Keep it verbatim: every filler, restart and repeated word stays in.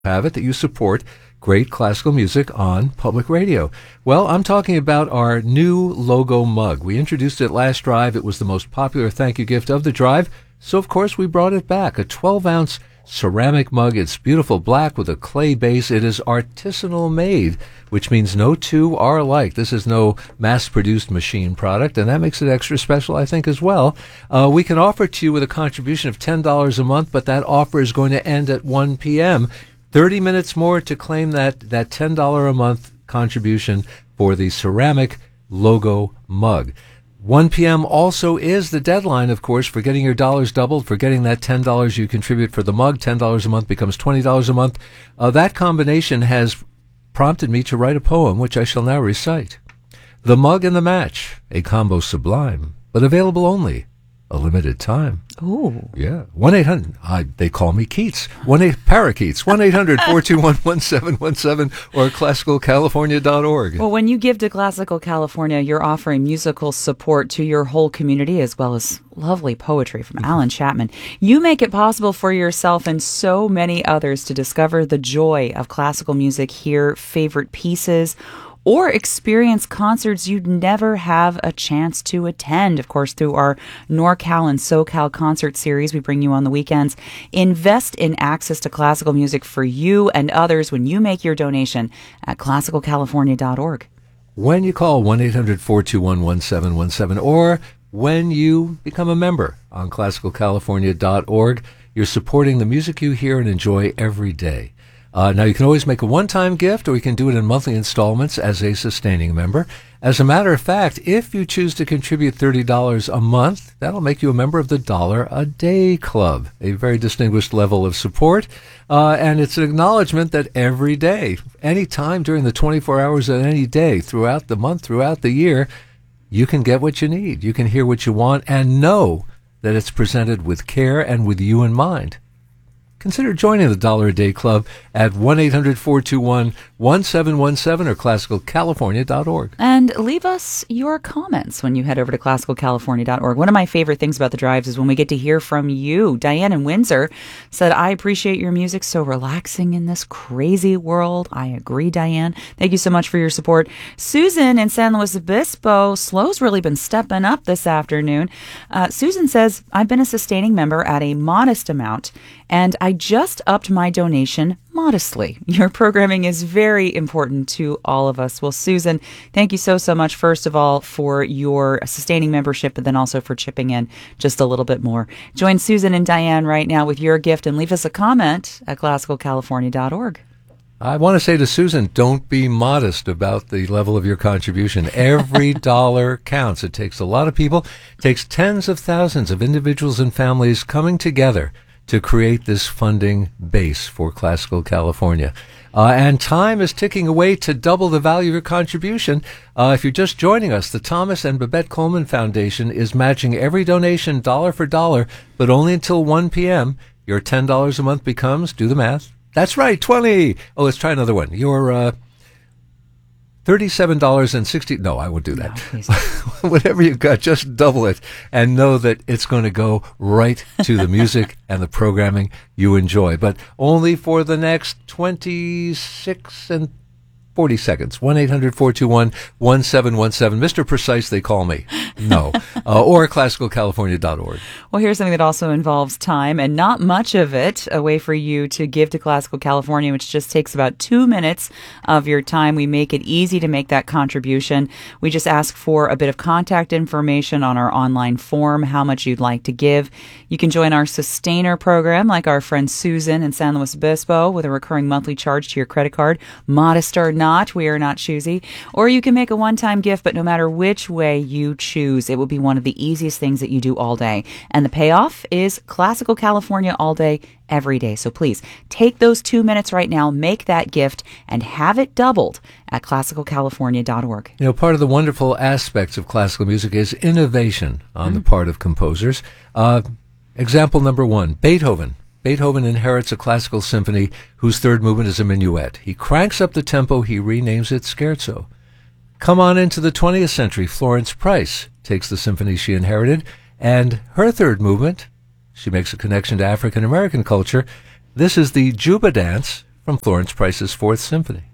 have it that you support great classical music on public radio? Well, I'm talking about our new logo mug. We introduced it last drive. It was the most popular thank you gift of the drive, so of course we brought it back. A twelve ounce ceramic mug. It's beautiful black with a clay base. It is artisanal made, which means no two are alike. This is no mass-produced machine product, and that makes it extra special, I think, as well. Uh, we can offer it to you with a contribution of ten dollars a month, but that offer is going to end at one p.m., thirty minutes more to claim that, that ten dollars a month contribution for the ceramic logo mug. one p.m. also is the deadline, of course, for getting your dollars doubled, for getting that ten dollars you contribute for the mug. ten dollars a month becomes twenty dollars a month. Uh, that combination has prompted me to write a poem, which I shall now recite. The Mug and the Match, a combo sublime, but available only a limited time. Ooh. Yeah. one eight hundred, I, they call me Keats. one eight Parakeets. one eight hundred four two one one seven one seven or classical california dot org. Well, when you give to Classical California, you're offering musical support to your whole community, as well as lovely poetry from Alan Chapman. You make it possible for yourself and so many others to discover the joy of classical music, hear favorite pieces, or experience concerts you'd never have a chance to attend. Of course, through our NorCal and SoCal concert series we bring you on the weekends. Invest in access to classical music for you and others when you make your donation at classical california dot org. When you call one eight hundred four two one one seven one seven or when you become a member on classical california dot org, you're supporting the music you hear and enjoy every day. Uh, now, you can always make a one-time gift, or you can do it in monthly installments as a sustaining member. As a matter of fact, if you choose to contribute thirty dollars a month, that'll make you a member of the Dollar a Day Club, a very distinguished level of support. Uh, and it's an acknowledgement that every day, any time during the twenty-four hours of any day, throughout the month, throughout the year, you can get what you need. You can hear what you want and know that it's presented with care and with you in mind. Consider joining the Dollar a Day Club at one eight hundred four two one one seven one seven or classical california dot org. And leave us your comments when you head over to classical california dot org. One of my favorite things about the drives is when we get to hear from you. Diane in Windsor said, I appreciate your music, so relaxing in this crazy world. I agree, Diane. Thank you so much for your support. Susan in San Luis Obispo, Slow's really been stepping up this afternoon. Uh, Susan says, I've been a sustaining member at a modest amount, and I just upped my donation modestly. Your programming is very important to all of us. Well, Susan, thank you so, so much, first of all, for your sustaining membership, but then also for chipping in just a little bit more. Join Susan and Diane right now with your gift and leave us a comment at classical california dot org. I want to say to Susan, don't be modest about the level of your contribution. Every dollar counts. It takes a lot of people. It takes tens of thousands of individuals and families coming together to create this funding base for Classical California. Uh, and time is ticking away to double the value of your contribution. Uh, if you're just joining us, the Thomas and Babette Coleman Foundation is matching every donation dollar for dollar, but only until one p.m. Your ten dollars a month becomes, do the math, that's right, twenty. Oh, let's try another one. Your uh, thirty-seven dollars and sixty cents. No, I won't do that. No, whatever you've got, just double it and know that it's going to go right to the music and the programming you enjoy. But only for the next twenty-six and forty seconds. one eight hundred four two one one seven one seven. Mister Precise, they call me. No. Uh, or classical california dot org. Well, here's something that also involves time, and not much of it, a way for you to give to Classical California, which just takes about two minutes of your time. We make it easy to make that contribution. We just ask for a bit of contact information on our online form, how much you'd like to give. You can join our sustainer program, like our friend Susan in San Luis Obispo, with a recurring monthly charge to your credit card. Modest or not, we are not choosy. Or you can make a one-time gift, but no matter which way you choose, it will be one of the easiest things that you do all day. And the payoff is Classical California all day, every day. So please take those two minutes right now, make that gift, and have it doubled at classical california dot org. You know, part of the wonderful aspects of classical music is innovation on mm-hmm. the part of composers. Uh, example number one, Beethoven. Beethoven inherits a classical symphony whose third movement is a minuet. He cranks up the tempo, he renames it Scherzo. Come on into the twentieth century, Florence Price takes the symphony she inherited, and her third movement, she makes a connection to African-American culture. This is the Juba Dance from Florence Price's Fourth Symphony.